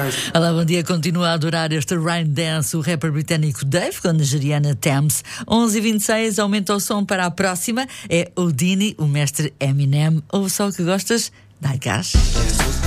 Olá, bom dia. Continua a adorar este Rain Dance, o rapper britânico Dave, com a nigeriana Thames. 11h26, aumenta o som para a próxima. É Houdini, o mestre Eminem. Ouve só o que gostas, dá gás.